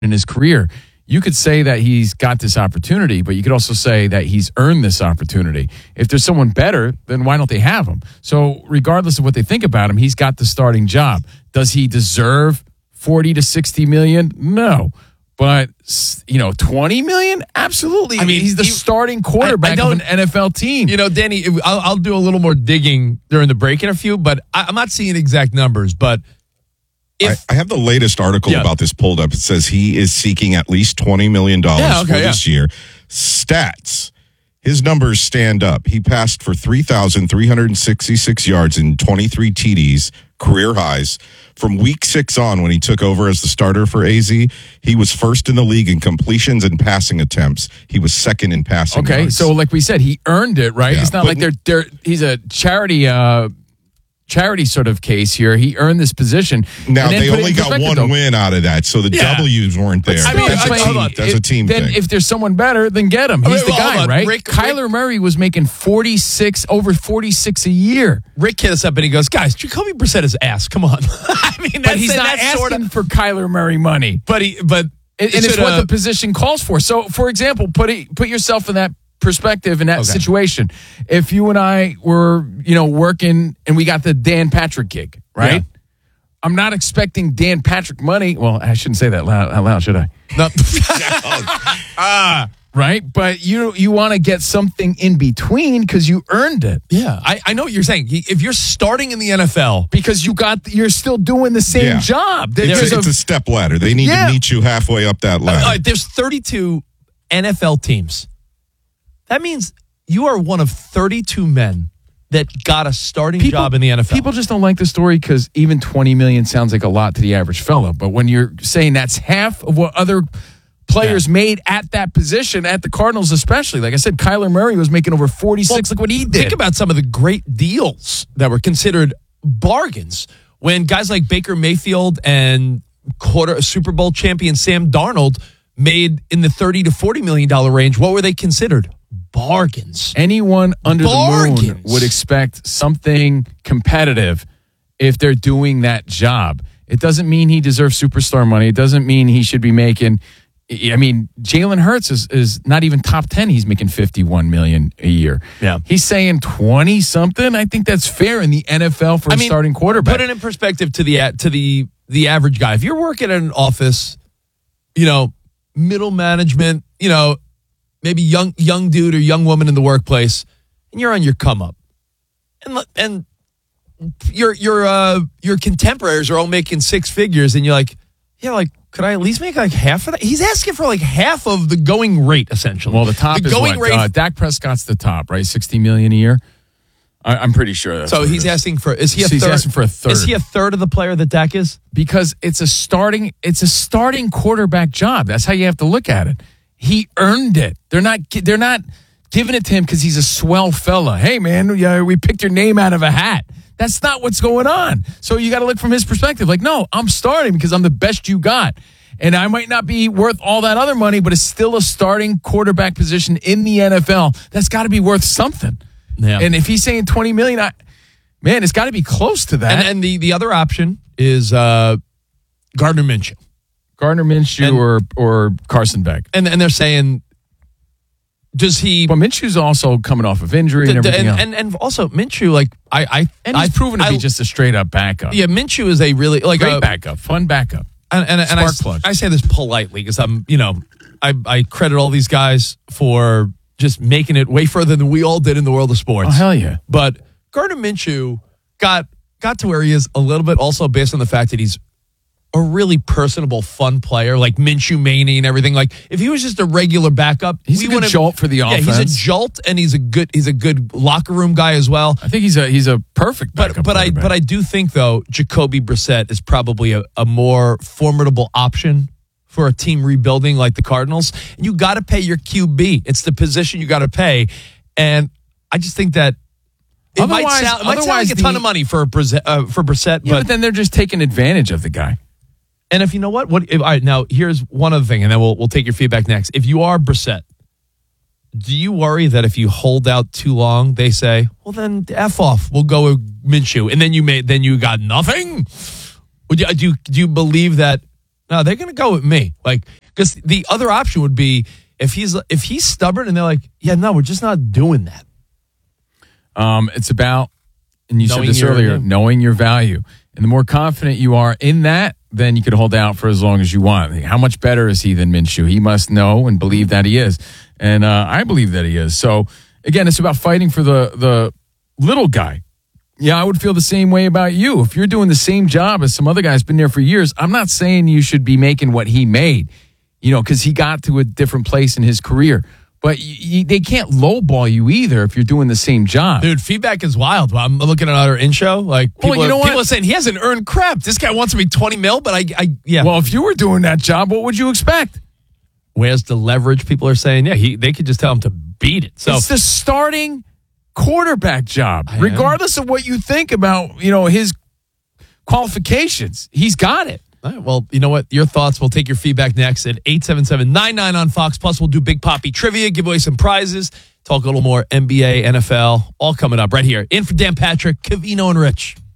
in his career. You could say that he's got this opportunity, but you could also say that he's earned this opportunity. If there's someone better, then why don't they have him? So regardless of what they think about him, he's got the starting job. Does he deserve 40 to 60 million? No. But, 20 million? Absolutely. I mean, he's the starting quarterback of an NFL team. Danny, I'll do a little more digging during the break in a few, but I'm not seeing exact numbers, but I have the latest article about this pulled up. It says he is seeking at least $20 million for this year. Stats. His numbers stand up. He passed for 3,366 yards and 23 TDs, career highs. From week 6 on, when he took over as the starter for AZ, he was first in the league in completions and passing attempts. He was second in passing yards. So like we said, he earned it, right? Yeah, it's not like he's a charity sort of case here. He earned this position. Now, they only got one win out of that, so the W's weren't there. That's a team thing. Then if there's someone better, then get him. He's the guy, right? Kyler Murray was making over 46 a year. Rick hit us up and he goes, guys, Jacoby Brissett is ass. Come on. But he's not asking for Kyler Murray money. But it's what the position calls for. So, for example, put yourself in that perspective in that situation. If you and I were, working and we got the Dan Patrick gig, right? Yeah. I'm not expecting Dan Patrick money. Well, I shouldn't say that out loud, should I? No. Right? But you want to get something in between because you earned it. Yeah, I know what you're saying. If you're starting in the NFL because you're still doing the same job. It's a step ladder. They need to meet you halfway up that ladder. There's 32 NFL teams. That means you are one of 32 men that got a starting job in the NFL. People just don't like the story because even 20 million sounds like a lot to the average fellow. But when you're saying that's half of what other players made at that position, at the Cardinals especially. Like I said, Kyler Murray was making over 46. Look what he did. Think about some of the great deals that were considered bargains when guys like Baker Mayfield and Super Bowl champion Sam Darnold made in the $30 to $40 million range. What were they considered? Bargains. Anyone under the moon would expect something competitive if they're doing that job. It doesn't mean he deserves superstar money. It doesn't mean he should be making. Jalen Hurts is not even top 10. He's making $51 million a year. Yeah, he's saying 20 something. I think that's fair in the NFL for a starting quarterback. Put it in perspective to the average guy. If you're working at an office, middle management, maybe young dude or young woman in the workplace, and you're on your come up, and your contemporaries are all making 6 figures, and you're like, could I at least make like half of that? He's asking for like half of the going rate, essentially. Well, the top is going rate. Dak Prescott's the top, right? $60 million a year. I'm pretty sure that's so. He's asking for. Is he a third? He's asking for a third. Is he a third of the player that Dak is? Because it's a starting quarterback job. That's how you have to look at it. He earned it. They're not giving it to him because he's a swell fella. Hey, man, we picked your name out of a hat. That's not what's going on. So you got to look from his perspective. Like, no, I'm starting because I'm the best you got. And I might not be worth all that other money, but it's still a starting quarterback position in the NFL. That's got to be worth something. Yeah. And if he's saying $20 million, it's got to be close to that. And the other option is Gardner Minshew. Gardner Minshew or Carson Beck. And they're saying, does he... Well, Minshew's also coming off of injury and everything else. And also, Minshew, he's proven to be just a straight-up backup. Yeah, Minshew is a really... Great backup, fun backup. And I say this politely because I credit all these guys for just making it way further than we all did in the world of sports. Oh, hell yeah. But Gardner Minshew got to where he is a little bit also based on the fact that he's a really personable, fun player, like Minshew Maney and everything. Like if he was just a regular backup, he's a good jolt for the offense. Yeah, he's a jolt, and he's a good locker room guy as well. I think he's a perfect backup. But I do think though Jacoby Brissett is probably a more formidable option for a team rebuilding like the Cardinals. And you got to pay your QB. It's the position you got to pay, and I just think that. It might sound like a ton of money for Brissett, but then they're just taking advantage of the guy. And if you know what, all right, now here's one other thing, and then we'll take your feedback next. If you are Brissett, do you worry that if you hold out too long, they say, well, then F off, we'll go with Minshew, and then you got nothing? Do you believe that No, they're going to go with me. Like, because the other option would be if he's stubborn and they're like, yeah, no, we're just not doing that. It's about, and you said Knowing this your- earlier, yeah. knowing your value. And the more confident you are in that, then you could hold out for as long as you want. How much better is he than Minshew? He must know and believe that he is. And I believe that he is. So, again, it's about fighting for the little guy. Yeah, I would feel the same way about you. If you're doing the same job as some other guy's been there for years, I'm not saying you should be making what he made, because he got to a different place in his career. But they can't lowball you either if you're doing the same job. Dude, feedback is wild. I'm looking at our in-show. Like, people, people are saying he hasn't earned crap. This guy wants to be 20 mil, but yeah. Well, if you were doing that job, what would you expect? Where's the leverage? People are saying, yeah, they could just tell him to beat it. So it's the starting quarterback job. Regardless of what you think about, his qualifications, he's got it. All right, well, you know what? Your thoughts. We'll take your feedback next at 877-99 on Fox. Plus, we'll do Big Poppy trivia, give away some prizes, talk a little more NBA, NFL, all coming up right here. In for Dan Patrick, Covino, and Rich.